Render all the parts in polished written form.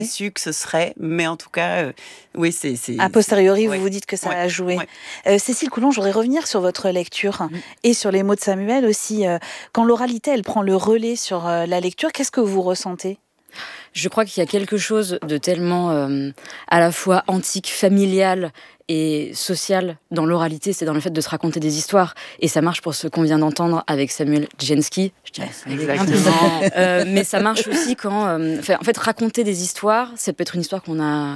su que ce serait, mais en tout cas, oui, c'est... A posteriori, vous vous dites que ça a joué. Cécile Coulon, je voudrais revenir sur votre lecture et sur les mots de Samuel aussi. Quand l'oralité, elle prend le relais sur la lecture, qu'est-ce que vous ressentez ? Je crois qu'il y a quelque chose de tellement à la fois antique, familial et social dans l'oralité, c'est dans le fait de se raconter des histoires. Et ça marche pour ce qu'on vient d'entendre avec Samuel Djensky. Je dirais exactement. Mais ça marche aussi quand... en fait, raconter des histoires, ça peut être une histoire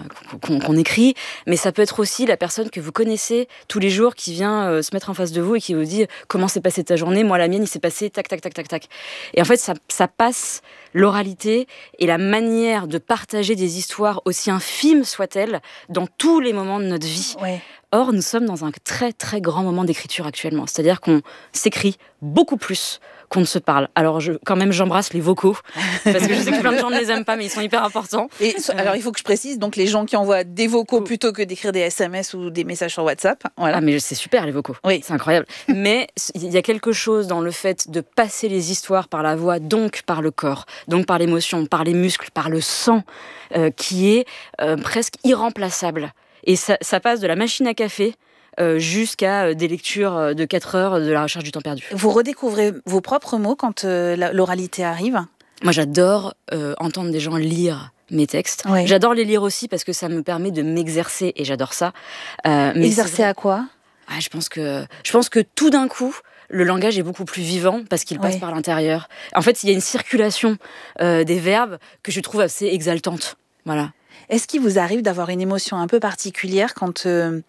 qu'on écrit, mais ça peut être aussi la personne que vous connaissez tous les jours qui vient se mettre en face de vous et qui vous dit « Comment s'est passée ta journée ? Moi, la mienne, il s'est passé tac, tac, tac, tac, tac. » Et en fait, ça passe l'oralité et la manière de partager des histoires, aussi infimes soient-elles, dans tous les moments de notre vie. Ouais. Or, nous sommes dans un très très grand moment d'écriture actuellement. C'est-à-dire qu'on s'écrit beaucoup plus qu'on ne se parle. Alors, quand même, j'embrasse les vocaux, parce que je sais que plein de gens ne les aiment pas, mais ils sont hyper importants. Et alors, il faut que je précise, donc les gens qui envoient des vocaux plutôt que d'écrire des SMS ou des messages sur WhatsApp. Voilà. Ah, mais c'est super, les vocaux. Oui. C'est incroyable. Mais il y a quelque chose dans le fait de passer les histoires par la voix, donc par le corps, donc par l'émotion, par les muscles, par le sang, qui est presque irremplaçable. Et ça passe de la machine à café jusqu'à des lectures de 4 heures de la recherche du temps perdu. Vous redécouvrez vos propres mots quand l'oralité arrive ? Moi, j'adore entendre des gens lire mes textes. Oui. J'adore les lire aussi parce que ça me permet de m'exercer et j'adore ça. Mais exercer à quoi ? Je pense que tout d'un coup, le langage est beaucoup plus vivant parce qu'il passe par l'intérieur. En fait, il y a une circulation des verbes que je trouve assez exaltante. Voilà. Est-ce qu'il vous arrive d'avoir une émotion un peu particulière quand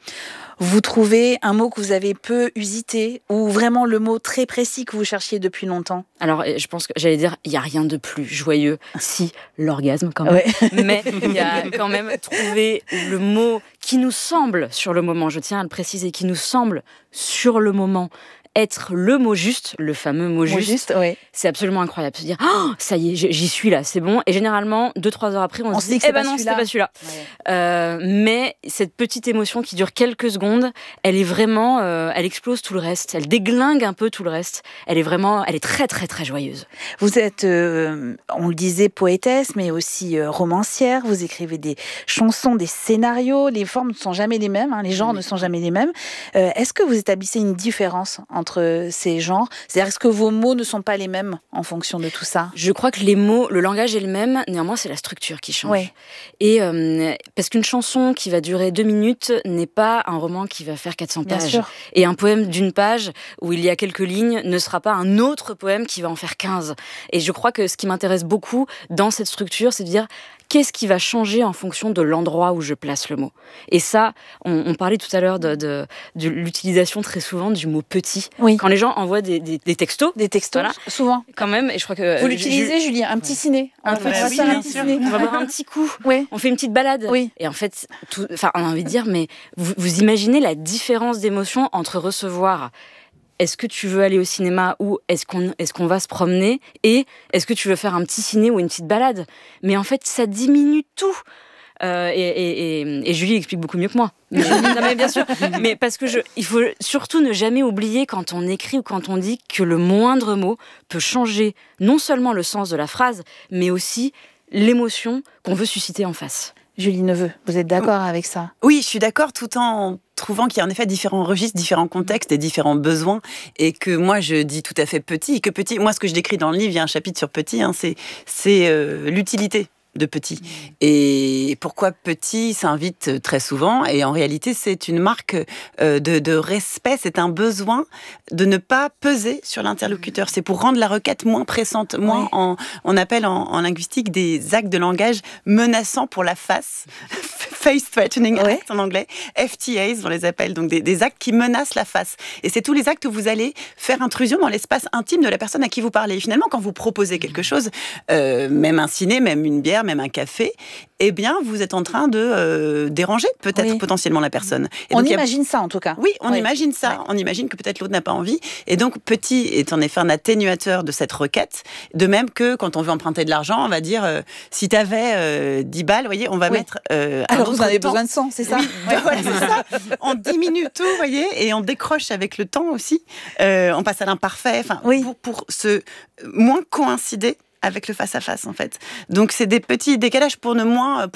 vous trouvez un mot que vous avez peu usité ou vraiment le mot très précis que vous cherchiez depuis longtemps ? Alors, je pense que j'allais dire, il n'y a rien de plus joyeux, si l'orgasme quand même. Ouais. Mais il y a quand même trouver le mot qui nous semble sur le moment, je tiens à le préciser, qui nous semble sur le moment être le mot juste, le fameux mot juste, c'est absolument incroyable. Se dire, oh, ça y est, j'y suis là, c'est bon. Et généralement, 2-3 heures après, on se dit, non, c'était pas celui-là. Ouais. Mais cette petite émotion qui dure quelques secondes, elle est vraiment, elle explose tout le reste. Elle déglingue un peu tout le reste. Elle est très, très, très joyeuse. Vous êtes, on le disait, poétesse, mais aussi romancière. Vous écrivez des chansons, des scénarios. Les formes ne sont jamais les mêmes, les genres ne sont jamais les mêmes. Est-ce que vous établissez une différence entre ces genres ? C'est-à-dire, est-ce que vos mots ne sont pas les mêmes en fonction de tout ça ? Je crois que les mots, le langage est le même, néanmoins c'est la structure qui change. Ouais. Et parce qu'une chanson qui va durer 2 minutes n'est pas un roman qui va faire 400 pages. Bien sûr. Et un poème d'une page où il y a quelques lignes ne sera pas un autre poème qui va en faire 15. Et je crois que ce qui m'intéresse beaucoup dans cette structure, c'est de dire qu'est-ce qui va changer en fonction de l'endroit où je place le mot. Et ça, on parlait tout à l'heure de l'utilisation très souvent du mot petit. Oui. Quand les gens envoient des textos. Des textos, voilà, souvent. Quand même, et je crois que... Vous l'utilisez, Julie, un petit ciné. Un petit ciné. On va boire un petit coup. Oui. On fait une petite balade. Oui. Et en fait, on a envie de dire, mais vous imaginez la différence d'émotion entre recevoir... Est-ce que tu veux aller au cinéma ou est-ce qu'on va se promener et est-ce que tu veux faire un petit ciné ou une petite balade ? Mais en fait, ça diminue tout. Et Julie explique beaucoup mieux que moi. Non, mais bien sûr. Mais parce que il faut surtout ne jamais oublier quand on écrit ou quand on dit que le moindre mot peut changer non seulement le sens de la phrase, mais aussi l'émotion qu'on veut susciter en face. Julie Neveu, vous êtes d'accord avec ça ? Oui, je suis d'accord, tout en trouvant qu'il y a en effet différents registres, différents contextes et différents besoins, et que moi je dis tout à fait petit, que petit, moi ce que je décris dans le livre, il y a un chapitre sur petit, c'est l'utilité de petit. Et pourquoi petit s'invite très souvent, et en réalité c'est une marque de respect, c'est un besoin de ne pas peser sur l'interlocuteur, c'est pour rendre la requête moins pressante, moins on appelle en linguistique des actes de langage menaçants pour la face, face threatening act en anglais, FTAs on les appelle, donc des actes qui menacent la face. Et c'est tous les actes où vous allez faire intrusion dans l'espace intime de la personne à qui vous parlez. Et finalement, quand vous proposez quelque chose, même un ciné, même une bière, même un café, eh bien, vous êtes en train de déranger peut-être potentiellement la personne. Et on donc, imagine ça en tout cas. Oui, on imagine ça. On imagine que peut-être l'autre n'a pas envie. Et donc, petit est en effet un atténuateur de cette requête. De même que quand on veut emprunter de l'argent, on va dire si tu avais 10 balles, vous voyez, on va mettre alors vous en avez besoin de 100, c'est ça ? Oui, voilà, c'est ça. On diminue tout, vous voyez, et on décroche avec le temps aussi. On passe à l'imparfait. Enfin, pour se moins coïncider avec le face-à-face, en fait. Donc, c'est des petits décalages pour